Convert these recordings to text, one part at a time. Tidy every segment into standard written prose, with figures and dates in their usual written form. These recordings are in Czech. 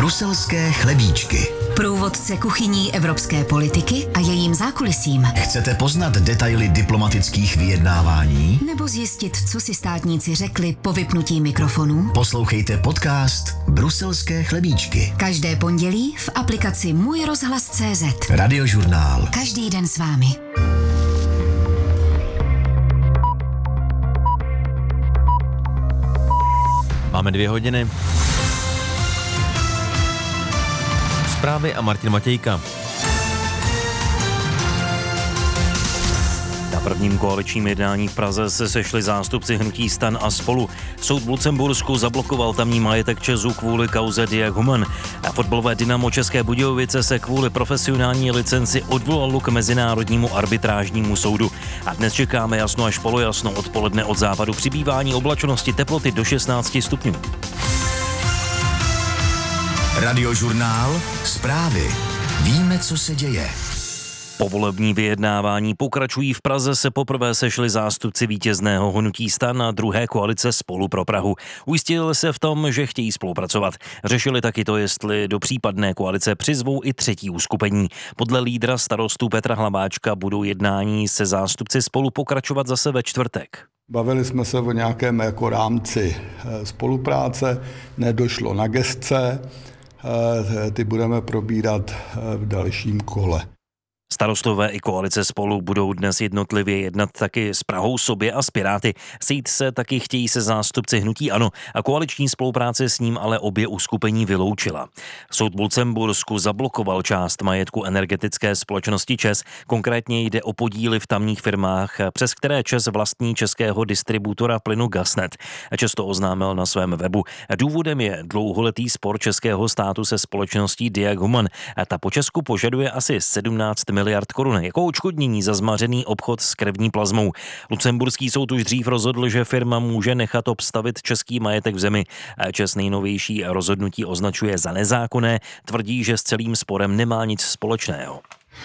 Bruselské chlebíčky. Průvodce kuchyní evropské politiky a jejím zákulisím. Chcete poznat detaily diplomatických vyjednávání? Nebo zjistit, co si státníci řekli po vypnutí mikrofonů? Poslouchejte podcast Bruselské chlebíčky. Každé pondělí v aplikaci Můj rozhlas.cz. Radiožurnál. Každý den s vámi. Máme 2 hodiny. Zprávy a Martin Matějka. Na prvním koaličním jednání v Praze se sešli zástupci hnutí STAN a Spolu. Soud v Lucembursku zablokoval tamní majetek ČEZu kvůli kauze Diag Human. A fotbalové Dynamo České Budějovice se kvůli profesionální licenci odvolalo k Mezinárodnímu arbitrážnímu soudu. A dnes čekáme jasno až polojasno, odpoledne od západu přibývání oblačnosti, teploty do 16 stupňů. Radiožurnál. Zprávy. Víme, co se děje. Povolební vyjednávání pokračují. V Praze se poprvé sešli zástupci vítězného hnutí STAN a druhé koalice Spolu pro Prahu. Ujistili se v tom, že chtějí spolupracovat. Řešili taky to, jestli do případné koalice přizvou i třetí uskupení. Podle lídra Starostů Petra Hlabáčka budou jednání se zástupci Spolu pokračovat zase ve čtvrtek. Bavili jsme se o nějakém rámci spolupráce, nedošlo na gestce, ty budeme probírat v dalším kole. Starostové i koalice Spolu budou dnes jednotlivě jednat taky s Prahou sobě a s Piráty. Sejít se taky chtějí se zástupci hnutí ANO a koaliční spolupráce s ním ale obě uskupení vyloučila. Soud v Lucembursku zablokoval část majetku energetické společnosti ČEZ, konkrétně jde o podíly v tamních firmách, přes které ČEZ vlastní českého distributora plynu Gasnet. ČEZ to oznámil na svém webu. Důvodem je dlouholetý spor českého státu se společností Diag Human. Ta po Česku požaduje asi 17 miliard korun jako odškodnění za zmařený obchod s krevní plazmou. Lucemburský soud už dřív rozhodl, že firma může nechat obstavit český majetek v zemi. ČEZ nejnovější rozhodnutí označuje za nezákonné, tvrdí, že s celým sporem nemá nic společného.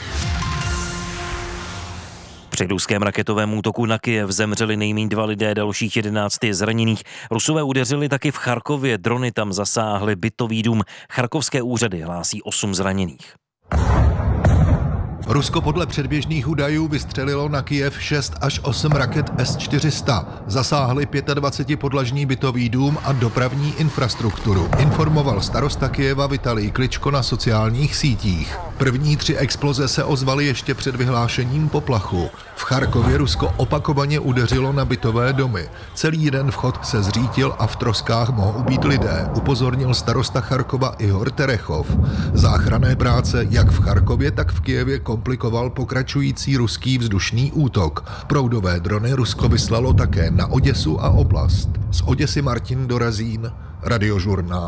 Při ruském raketovém útoku na Kyjev zemřeli nejméně 2 lidé, dalších 11 je zraněných. Rusové udeřili taky v Charkově, drony tam zasáhly bytový dům. Charkovské úřady hlásí 8 zraněných. Rusko podle předběžných údajů vystřelilo na Kyjev 6 až 8 raket S-400. Zasáhly 25podlažní bytový dům a dopravní infrastrukturu, informoval starosta Kyjeva Vitalij Kličko na sociálních sítích. První 3 exploze se ozvaly ještě před vyhlášením poplachu. V Charkově Rusko opakovaně udeřilo na bytové domy. Celý den vchod se zřítil a v troskách mohou být lidé, upozornil starosta Charkova Ihor Terechov. Záchranné práce jak v Charkově, tak v Kyjevě komplikoval pokračující ruský vzdušný útok. Proudové drony Rusko vyslalo také na Oděsu a oblast. Z Oděsy Martin Dorazín, Radiožurnál.